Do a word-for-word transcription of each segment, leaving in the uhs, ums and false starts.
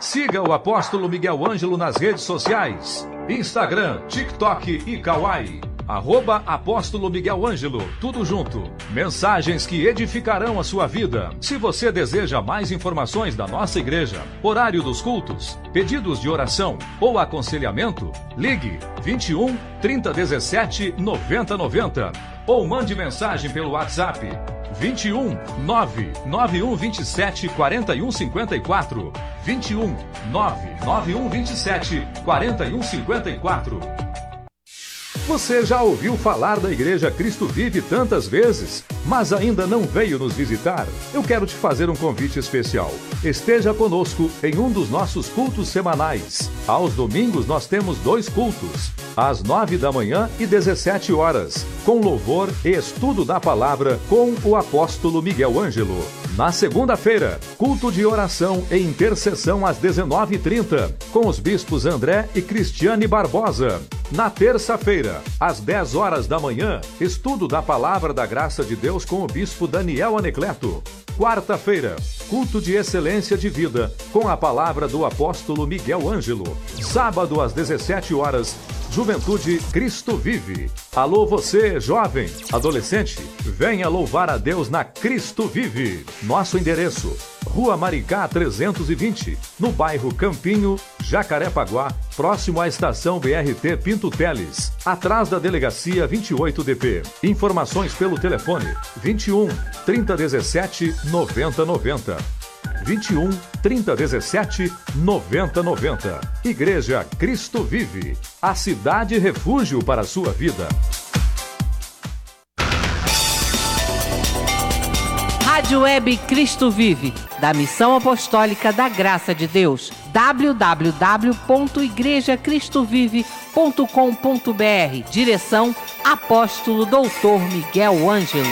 Siga o Apóstolo Miguel Ângelo nas redes sociais. Instagram, TikTok e Kawaii. Arroba Apóstolo Miguel Ângelo, tudo junto. Mensagens que edificarão a sua vida. Se você deseja mais informações da nossa igreja, horário dos cultos, pedidos de oração ou aconselhamento, ligue vinte e um, trinta, dezessete, noventa, noventa ou mande mensagem pelo WhatsApp vinte e um, nove nove um vinte e sete, quarenta e um cinquenta e quatro. vinte e um, nove nove um vinte e sete, quarenta e um cinquenta e quatro. Você já ouviu falar da Igreja Cristo Vive tantas vezes, mas ainda não veio nos visitar? Eu quero te fazer um convite especial. Esteja conosco em um dos nossos cultos semanais. Aos domingos nós temos dois cultos, às nove da manhã e dezessete horas, com louvor e estudo da palavra com o apóstolo Miguel Ângelo. Na segunda-feira, culto de oração e intercessão às dezenove e trinta, com os bispos André e Cristiane Barbosa. Na terça-feira, às dez horas da manhã, estudo da Palavra da Graça de Deus com o bispo Daniel Anecleto. Quarta-feira, culto de excelência de vida, com a palavra do apóstolo Miguel Ângelo. Sábado, às dezessete horas, Juventude Cristo Vive. Alô você, jovem, adolescente, venha louvar a Deus na Cristo Vive. Nosso endereço, Rua Maricá trezentos e vinte, no bairro Campinho, Jacarepaguá, próximo à estação B R T Pinto Teles, atrás da delegacia vinte e oito D P. Informações pelo telefone vinte e um, trinta, dezessete, noventa, noventa. vinte e um, trinta, dezessete, noventa, noventa. Igreja Cristo Vive, a cidade refúgio para a sua vida. Rádio Web Cristo Vive, da Missão Apostólica da Graça de Deus. w w w ponto igreja cristo vive ponto com ponto b r. Direção Apóstolo doutor Miguel Ângelo.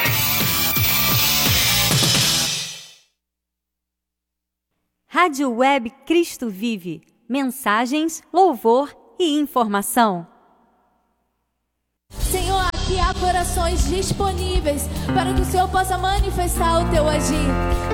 Rádio Web Cristo Vive. Mensagens, louvor e informação. Senhor, aqui há corações disponíveis para que o Senhor possa manifestar o teu agir.